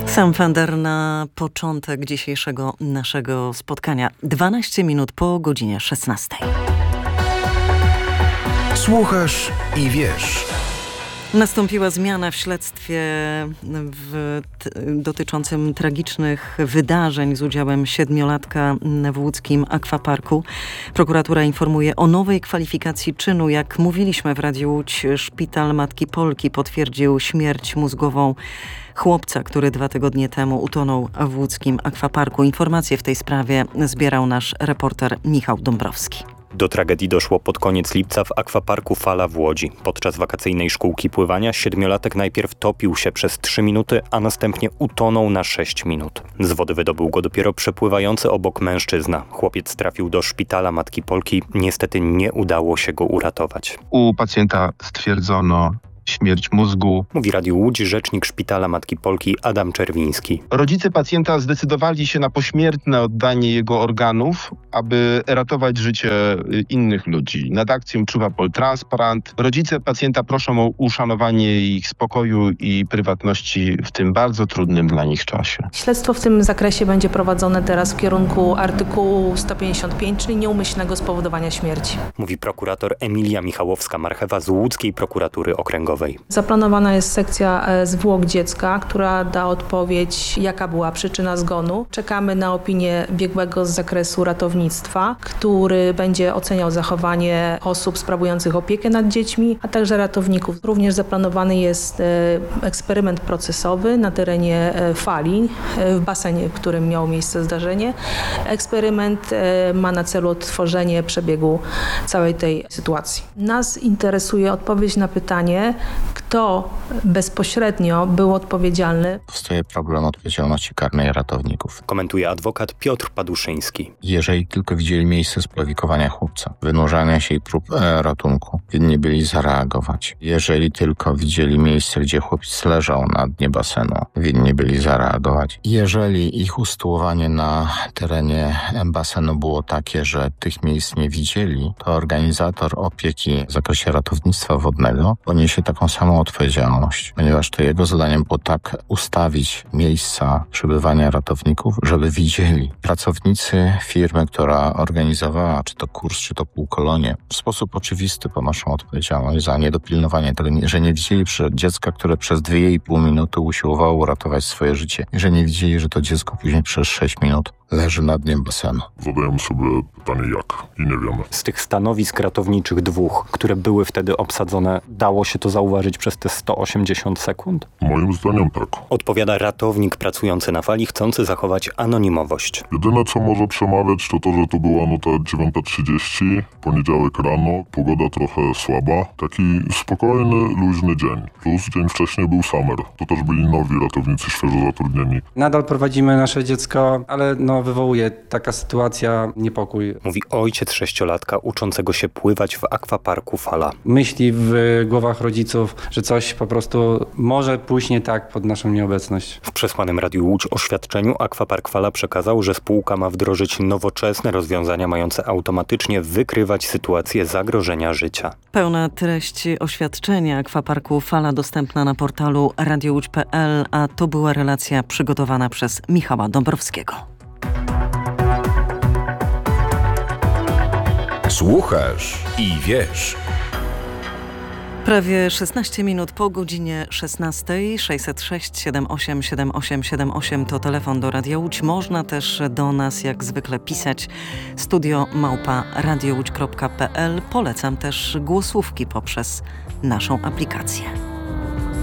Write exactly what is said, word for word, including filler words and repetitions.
Sam Fender na początek dzisiejszego naszego spotkania. dwanaście minut po godzinie szesnastej. Słuchasz i wiesz. Nastąpiła zmiana w śledztwie w, t, dotyczącym tragicznych wydarzeń z udziałem siedmiolatka w łódzkim akwaparku. Prokuratura informuje o nowej kwalifikacji czynu. Jak mówiliśmy w Radiu Łódź, szpital Matki Polki potwierdził śmierć mózgową chłopca, który dwa tygodnie temu utonął w łódzkim akwaparku. Informacje w tej sprawie zbierał nasz reporter Michał Dąbrowski. Do tragedii doszło pod koniec lipca w akwaparku Fala w Łodzi. Podczas wakacyjnej szkółki pływania siedmiolatek najpierw topił się przez trzy minuty, a następnie utonął na sześć minut. Z wody wydobył go dopiero przepływający obok mężczyzna. Chłopiec trafił do szpitala Matki Polki. Niestety nie udało się go uratować. U pacjenta stwierdzono śmierć mózgu. Mówi Radiu Łódź rzecznik szpitala Matki Polki Adam Czerwiński. Rodzice pacjenta zdecydowali się na pośmiertne oddanie jego organów, aby ratować życie innych ludzi. Nad akcją czuwa Poltransparent. Rodzice pacjenta proszą o uszanowanie ich spokoju i prywatności w tym bardzo trudnym dla nich czasie. Śledztwo w tym zakresie będzie prowadzone teraz w kierunku artykułu sto pięćdziesiąt pięć, czyli nieumyślnego spowodowania śmierci. Mówi prokurator Emilia Michałowska-Marchewa z Łódzkiej Prokuratury Okręgowej. Zaplanowana jest sekcja zwłok dziecka, która da odpowiedź, jaka była przyczyna zgonu. Czekamy na opinię biegłego z zakresu ratownictwa, który będzie oceniał zachowanie osób sprawujących opiekę nad dziećmi, a także ratowników. Również zaplanowany jest eksperyment procesowy na terenie Fali, w basenie, w którym miało miejsce zdarzenie. Eksperyment ma na celu odtworzenie przebiegu całej tej sytuacji. Nas interesuje odpowiedź na pytanie, kto bezpośrednio był odpowiedzialny. Powstaje problem odpowiedzialności karnej ratowników. Komentuje adwokat Piotr Paduszyński. Jeżeli tylko widzieli miejsce sprawikowania chłopca, wynurzania się i prób e, ratunku, winni byli zareagować. Jeżeli tylko widzieli miejsce, gdzie chłopiec leżał na dnie basenu, winni byli zareagować. Jeżeli ich usytuowanie na terenie basenu było takie, że tych miejsc nie widzieli, to organizator opieki w zakresie ratownictwa wodnego poniesie taką samą odpowiedzialność, ponieważ to jego zadaniem było tak ustawić miejsca przebywania ratowników, żeby widzieli. Pracownicy firmy, która organizowała czy to kurs, czy to półkolonie, w sposób oczywisty ponoszą odpowiedzialność za niedopilnowanie tego, że nie widzieli dziecka, które przez dwie i pół minuty usiłowało uratować swoje życie, i że nie widzieli, że to dziecko później przez sześć minut leży na dnie basenu. Zadajemy sobie pytanie jak i nie wiemy. Z tych stanowisk ratowniczych dwóch, które były wtedy obsadzone, dało się to zauważyć przez te sto osiemdziesiąt sekund? Moim zdaniem tak. Odpowiada ratownik pracujący na fali, chcący zachować anonimowość. Jedyne co może przemawiać to to, że to była nuta dziewiąta trzydzieści, poniedziałek rano, pogoda trochę słaba. Taki spokojny, luźny dzień. Plus dzień wcześniej był summer. To też byli nowi ratownicy świeżo zatrudnieni. Nadal prowadzimy nasze dziecko, ale no wywołuje taka sytuacja niepokój. Mówi ojciec sześciolatka uczącego się pływać w akwaparku Fala. Myśli w głowach rodziców, że coś po prostu może pójść nie tak pod naszą nieobecność. W przesłanym Radiu Łódź oświadczeniu Akwapark Fala przekazał, że spółka ma wdrożyć nowoczesne rozwiązania mające automatycznie wykrywać sytuacje zagrożenia życia. Pełna treść oświadczenia Akwaparku Fala dostępna na portalu radio łódź kropka p l, a to była relacja przygotowana przez Michała Dąbrowskiego. Słuchasz i wiesz. Prawie szesnaście minut po godzinie szesnastej. sześćset sześć siedem osiem siedem osiem siedem osiem to telefon do Radia Łódź. Można też do nas jak zwykle pisać studio małpa radio łódź kropka p l. Polecam też głosówki poprzez naszą aplikację.